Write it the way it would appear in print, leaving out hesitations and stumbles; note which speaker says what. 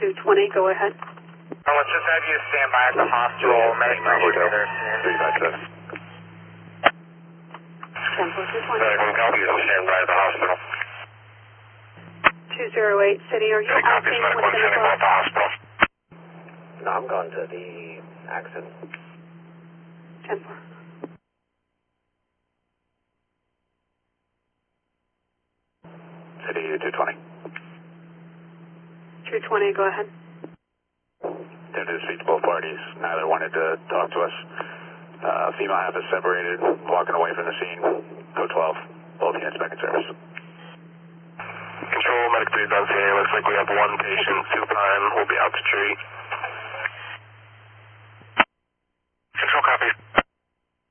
Speaker 1: 220, go ahead.
Speaker 2: Let's just have you stand by at the hospital. Medic should be there soon.
Speaker 1: 10-4-220.
Speaker 2: Medic help you stand by at the hospital.
Speaker 1: 208, City, are you
Speaker 2: Any
Speaker 1: out
Speaker 2: copies,
Speaker 1: there
Speaker 2: Medic 1
Speaker 1: within
Speaker 2: standing by at the
Speaker 1: the
Speaker 2: hospital.
Speaker 3: No, I'm going to the accident.
Speaker 1: 10-4.
Speaker 3: City 220.
Speaker 1: 220, go ahead.
Speaker 3: Didn't do speak to both parties. Neither wanted to talk to us. Female half is separated, walking away from the scene. Code 12, both units back in service.
Speaker 2: Control, Medic 3 done here. Looks like we have one patient, supine. We'll be out to treat.